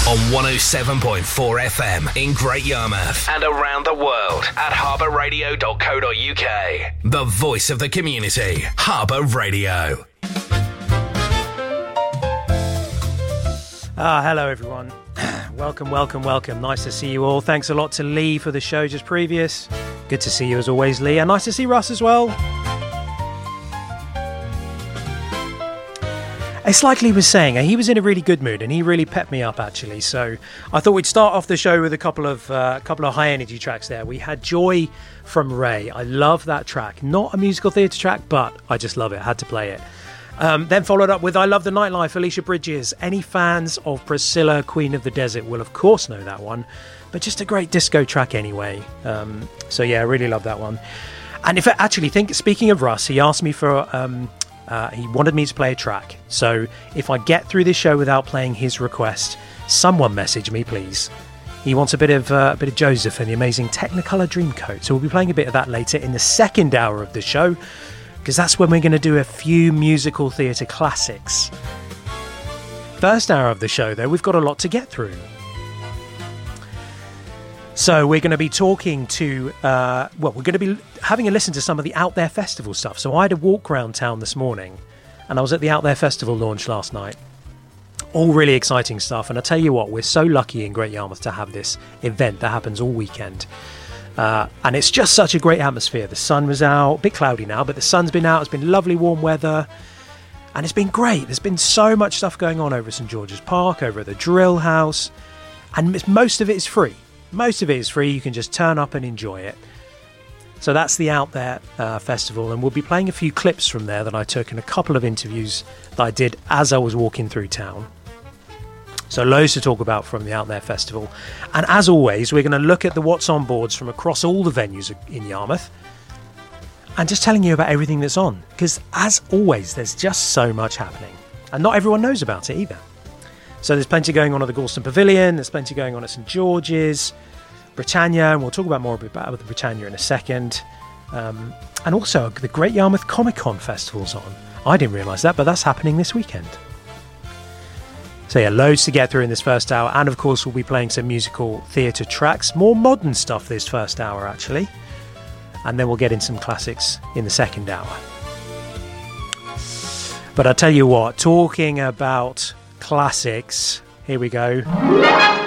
on 107.4 FM in Great Yarmouth and around the world at harbourradio.co.uk. The voice of the community, Harbour Radio. Hello everyone. Welcome. Nice to see you all. Thanks a lot to Lee for the show just previous. Good to see you as always, Lee. And nice to see Russ as well. It's like Lee was saying, he was in a really good mood and he really pepped me up actually. So I thought we'd start off the show with a couple of high energy tracks there. We had Joy from Ray. I love that track. Not a musical theatre track, but I just love it. I had to play it. Then followed up with I Love the Nightlife, Alicia Bridges. Any fans of Priscilla, Queen of the Desert will of course know that one, but just a great disco track anyway. So yeah, I really love that one. And if I actually think, speaking of Russ, he asked me for he wanted me to play a track. So if I get through this show without playing his request, someone message me, please. He wants a bit of Joseph and the amazing Technicolor Dreamcoat. So we'll be playing a bit of that later in the second hour of the show, because that's when we're going to do a few musical theatre classics. First hour of the show, though, we've got a lot to get through. So we're going to be talking to, we're going to be having a listen to some of the Out There Festival stuff. So I had a walk around town this morning and I was at the Out There Festival launch last night. All really exciting stuff. And I tell you what, we're so lucky in Great Yarmouth to have this event that happens all weekend. And it's just such a great atmosphere. The sun was out, a bit cloudy now, but the sun's been out. It's been lovely warm weather and it's been great. There's been so much stuff going on over at St George's Park, over at the Drill House, and most of it is free. Most of it is free. You can just turn up and enjoy it. So that's the Out There Festival, and we'll be playing a few clips from there that I took in a couple of interviews that I did as I was walking through town. So loads to talk about from the Out There Festival. And as always, we're going to look at the What's On boards from across all the venues in Yarmouth and just telling you about everything that's on. Because as always, there's just so much happening. And not everyone knows about it either. So there's plenty going on at the Galston Pavilion, there's plenty going on at St George's, Britannia, and we'll talk about more about the Britannia in a second. And also the Great Yarmouth Comic Con Festival's on. I didn't realise that, but that's happening this weekend. So yeah, loads to get through in this first hour, and of course we'll be playing some musical theatre tracks, more modern stuff this first hour actually, and then we'll get in some classics in the second hour. But I tell you what, talking about classics, here we go.